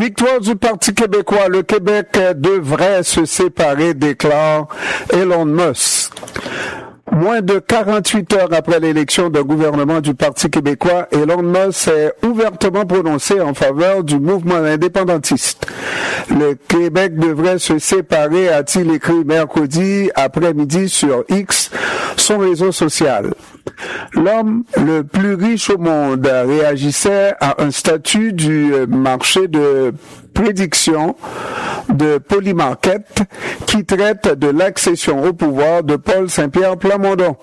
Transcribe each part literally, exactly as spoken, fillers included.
Victoire du Parti québécois. Le Québec devrait se séparer, déclare Elon Musk. Moins de quarante-huit heures après l'élection d'un gouvernement du Parti québécois, Elon Musk s'est ouvertement prononcé en faveur du mouvement indépendantiste. Le Québec devrait se séparer, a-t-il écrit mercredi après-midi sur X, son réseau social. L'homme le plus riche au monde réagissait à un statut du marché de prédiction de Polymarket qui traite de l'accession au pouvoir de Paul Saint-Pierre Plamondon.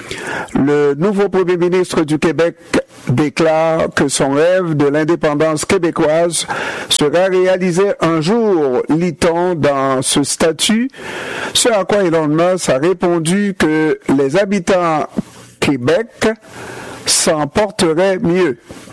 Le nouveau premier ministre du Québec déclare que son rêve de l'indépendance québécoise sera réalisé un jour, lit-on dans ce statut, ce à quoi Elon Musk a répondu que les habitants Québec s'en porteraient mieux.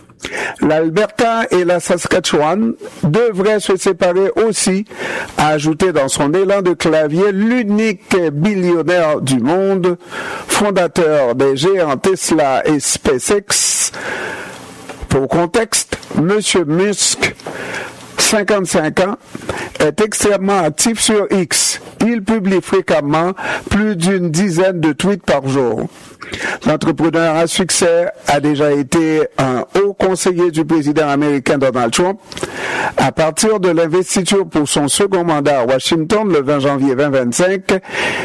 L'Alberta et la Saskatchewan devraient se séparer aussi, a ajouté dans son élan de clavier l'unique billionnaire du monde, fondateur des géants Tesla et SpaceX. Pour contexte, M. Musk, cinquante-cinq ans, est extrêmement actif sur X. Il publie fréquemment plus d'une dizaine de tweets par jour. L'entrepreneur à succès a déjà été un haut conseiller du président américain Donald Trump. À partir de l'investiture pour son second mandat à Washington le vingt janvier deux mille vingt-cinq,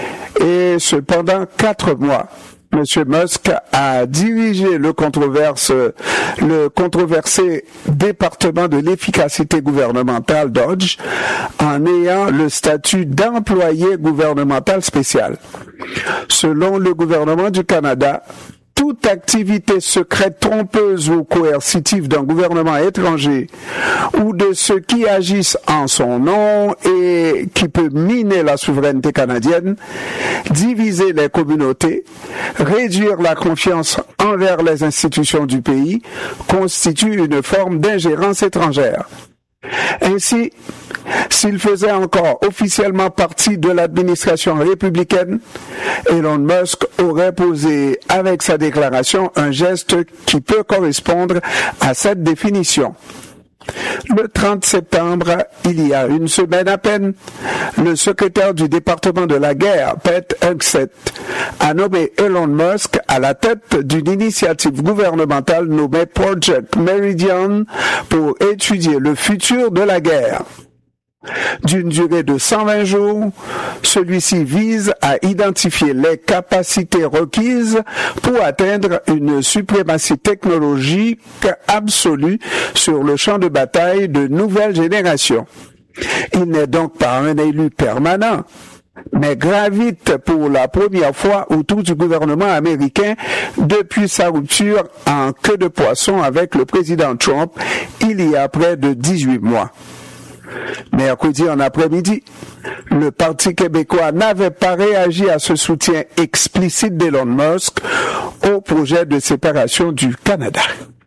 et cependant quatre mois, M. Musk a dirigé le controverse, le controversé département de l'efficacité gouvernementale Dodge en ayant le statut d'employé gouvernemental spécial. Selon le gouvernement du Canada, toute activité secrète, trompeuse ou coercitive d'un gouvernement étranger ou de ceux qui agissent en son nom et qui peut miner la souveraineté canadienne, diviser les communautés, réduire la confiance envers les institutions du pays, constitue une forme d'ingérence étrangère. Ainsi, s'il faisait encore officiellement partie de l'administration républicaine, Elon Musk aurait posé avec sa déclaration un geste qui peut correspondre à cette définition. Le trente septembre, il y a une semaine à peine, le secrétaire du département de la guerre, Pete Hegseth, a nommé Elon Musk à la tête d'une initiative gouvernementale nommée Project Meridian pour étudier le futur de la guerre. D'une durée de cent vingt jours, celui-ci vise à identifier les capacités requises pour atteindre une suprématie technologique absolue sur le champ de bataille de nouvelle génération. Il n'est donc pas un élu permanent, mais gravite pour la première fois autour du gouvernement américain depuis sa rupture en queue de poisson avec le président Trump il y a près de dix-huit mois. Mercredi en après-midi, le Parti québécois n'avait pas réagi à ce soutien explicite d'Elon Musk au projet de séparation du Canada.